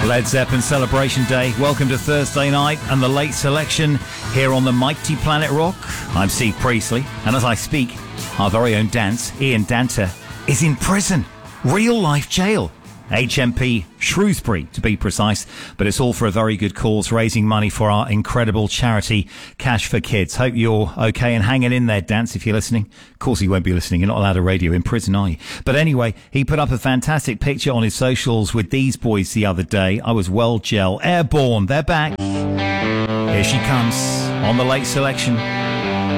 Led Zeppelin Celebration Day. Welcome to Thursday night and the late selection here on the mighty Planet Rock. I'm Steve Priestley, and as I speak, our very own Dance, Ian Danter, is in prison. Real life jail. HMP Shrewsbury, to be precise, but it's all for a very good cause, raising money for our incredible charity, Cash for Kids. Hope you're okay and hanging in there, Dance, if you're listening. Of course he won't be listening. You're not allowed a radio in prison, are you? But anyway, he put up a fantastic picture on his socials with these boys the other day. I was well gel. Airborne, they're back. Here she comes on the late selection.